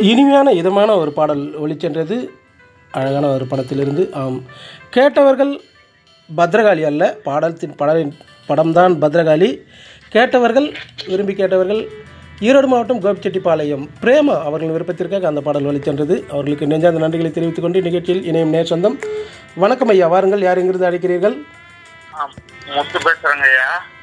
இனிமையான இதமான ஒரு பாடல் ஒலிச்சென்றது. அழகான ஒரு படத்திலிருந்து. ஆம், கேட்டவர்கள் பத்ரகாளி அல்ல, பாடலின் படம்தான் பத்ரகாளி. கேட்டவர்கள், விரும்பி கேட்டவர்கள் ஈரோடு மாவட்டம் கோபிச்செட்டிப்பாளையம் பிரேமா அவர்களின் விருப்பத்திற்காக அந்த பாடல் ஒலிச்சென்றது. அவர்களுக்கு நெஞ்சார்ந்த நன்றிகளை தெரிவித்துக் கொண்டு நிகழ்ச்சியில் இணையும் நேர் சொந்தம். வணக்கம் ஐயா, வாருங்கள். யார் எங்கிருந்து அழைக்கிறீர்கள்? முத்து பேசுறேங்க ஐயா.